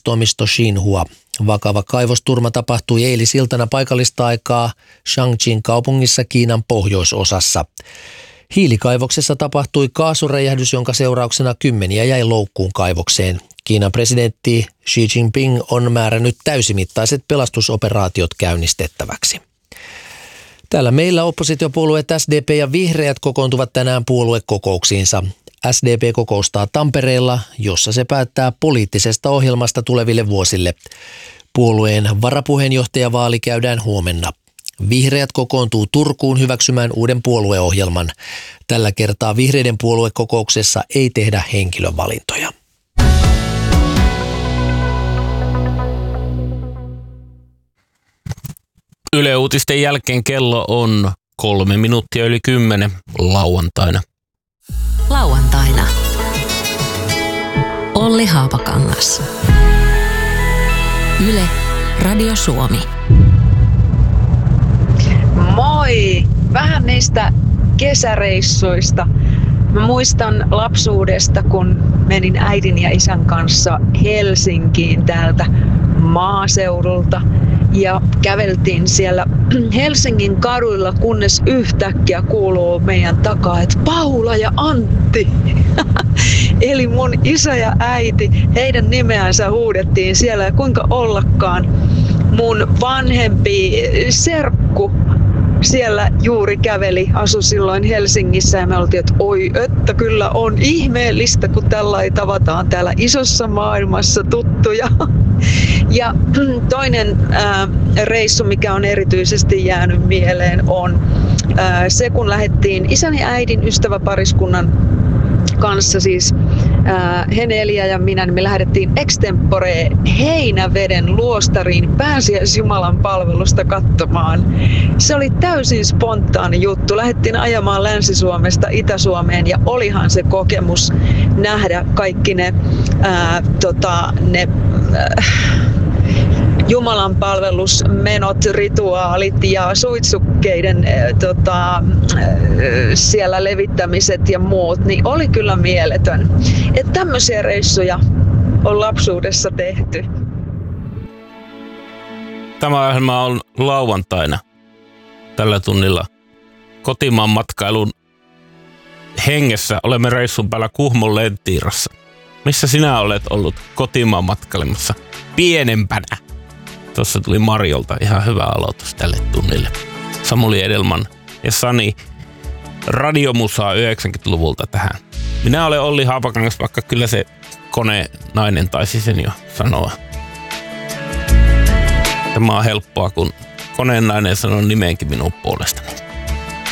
uudistoimisto Xinhua. Vakava kaivosturma tapahtui eilisiltana paikallista aikaa Shangqin kaupungissa Kiinan pohjoisosassa. Hiilikaivoksessa tapahtui kaasuräjähdys, jonka seurauksena kymmeniä jäi loukkuun kaivokseen. Kiinan presidentti Xi Jinping on määrännyt täysimittaiset pelastusoperaatiot käynnistettäväksi. Täällä meillä oppositiopuolueet SDP ja Vihreät kokoontuvat tänään puoluekokouksiinsa. SDP kokoustaa Tampereella, jossa se päättää poliittisesta ohjelmasta tuleville vuosille. Puolueen varapuheenjohtajavaali käydään huomenna. Vihreät kokoontuu Turkuun hyväksymään uuden puolueohjelman. Tällä kertaa vihreiden puoluekokouksessa ei tehdä henkilövalintoja. Yle Uutisten jälkeen kello on 3 minuuttia yli 10 lauantaina. Lauantaina. Olli Haapakangas. Yle Radio Suomi. Moi! Vähän niistä kesäreissuista. Mä muistan lapsuudesta, kun menin äidin ja isän kanssa Helsinkiin täältä maaseudulta. Ja käveltiin siellä Helsingin kaduilla, kunnes yhtäkkiä kuuluu meidän takaa, että Paula ja Antti. Eli mun isä ja äiti, heidän nimeänsä huudettiin siellä ja kuinka ollakaan. Mun vanhempi serkku siellä juuri käveli, asui silloin Helsingissä ja me oltiin, että oi, että kyllä on ihmeellistä, kun tällainen tavataan täällä isossa maailmassa tuttuja. Ja toinen reissu, mikä on erityisesti jäänyt mieleen, on se, kun lähdettiin isän ja äidin ystäväpariskunnan kanssa, siis Henelia ja minä, niin me lähdettiin extempore Heinäveden luostariin pääsiäisjumalan palvelusta katsomaan. Se oli täysin spontaani juttu. Lähdettiin ajamaan Länsi-Suomesta Itä-Suomeen ja olihan se kokemus nähdä kaikki ne Jumalan palvelusmenot, rituaalit ja suitsukkeiden siellä levittämiset ja muut, niin oli kyllä mieletön. Että tämmöisiä reissuja on lapsuudessa tehty. Tämä ohjelma on lauantaina tällä tunnilla kotimaan matkailun hengessä. Olemme reissun päällä Kuhmon Lentiirassa. Missä sinä olet ollut kotimaan matkailemassa pienempänä? Tuossa tuli Marjolta ihan hyvä aloitus tälle tunnille. Samuli Edelman ja Sani radiomusaa 90-luvulta tähän. Minä olen Olli Haapakangas, vaikka kyllä se konenainen taisi sen jo sanoa. Tämä on helppoa, kun koneenainen sanoo nimeenkin minun puolestani.